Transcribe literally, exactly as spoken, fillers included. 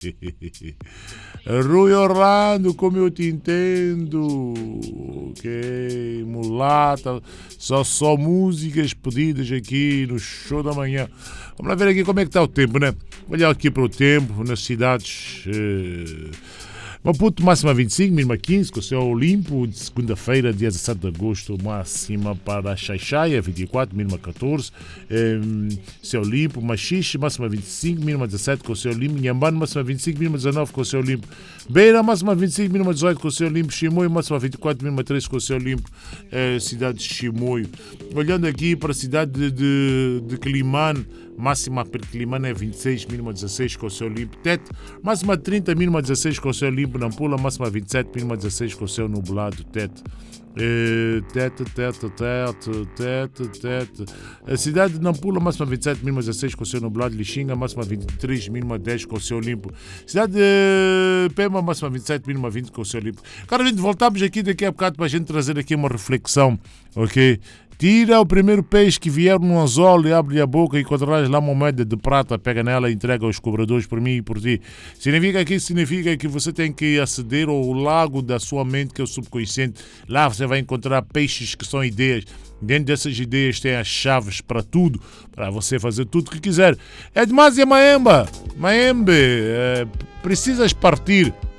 Rui Orlando, como eu te entendo. Ok, mulata. Só, só músicas pedidas aqui no show da manhã. Vamos lá ver aqui como é que está o tempo, né? Olhar aqui para o tempo nas cidades. Eh... Maputo, máxima vinte e cinco, mínima quinze, com o céu limpo. De segunda-feira, dia dezessete de agosto, máxima para Xaixaia, vinte e quatro, mínima catorze. Um, céu limpo. Machixe, máxima vinte e cinco, mínima dezessete, com o céu limpo. Nhambane, máxima vinte e cinco, mínima dezanove, com o céu limpo. Beira, máxima vinte e cinco, mínima dezoito, com o céu limpo. Chimoio, máxima vinte e quatro, mínima treze, com o céu limpo. Uh, cidade de Chimoio. Olhando aqui para a cidade de, de, de Climane, máxima para Climane é vinte e seis, mínima dezesseis, com o céu limpo. Tete, máxima trinta, mínima dezesseis, com o céu limpo. Nampula, máxima vinte e sete, mínima dezesseis, com o céu nublado. Tete. Uh, tete, tete, tete, tete, tete. A cidade de Nampula, máxima vinte e sete, mínima dezesseis, com o céu nublado. Lixinga, máxima vinte e três, mínima dez, com o céu limpo. Cidade de Pema, máxima vinte e sete, mínima vinte, com o céu limpo. Cara, gente, voltamos aqui daqui a bocado para a gente trazer aqui uma reflexão, ok? Tira o primeiro peixe que vier no anzol e abre a boca e encontrarás lá uma moeda de prata, pega nela e entrega aos cobradores por mim e por ti. Significa que significa que você tem que aceder ao lago da sua mente, que é o subconsciente. Lá você vai encontrar peixes que são ideias. Dentro dessas ideias tem as chaves para tudo, para você fazer tudo o que quiser. É demais, é Maemba. Maembe, é, precisas partir.